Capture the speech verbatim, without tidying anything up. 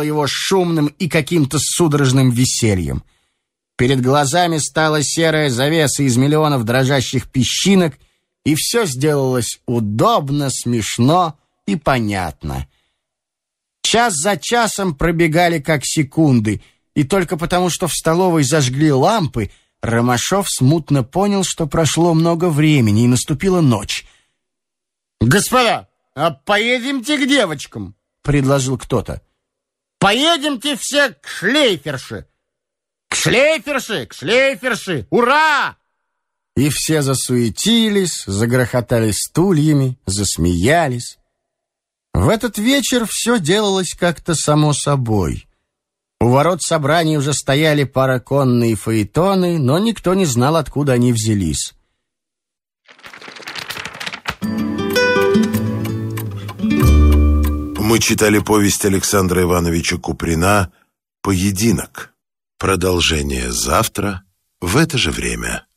его шумным и каким-то судорожным весельем. Перед глазами стала серая завеса из миллионов дрожащих песчинок, и все сделалось удобно, смешно и понятно. Час за часом пробегали как секунды, и только потому, что в столовой зажгли лампы, Ромашов смутно понял, что прошло много времени, и наступила ночь. «Господа, а поедемте к девочкам», — предложил кто-то. «Поедемте все к шлейферше! К шлейферше! К шлейферше! Ура!» И все засуетились, загрохотали стульями, засмеялись. В этот вечер все делалось как-то само собой. У ворот собраний уже стояли параконные фаэтоны, но никто не знал, откуда они взялись. Мы читали повесть Александра Ивановича Куприна «Поединок». Продолжение завтра в это же время.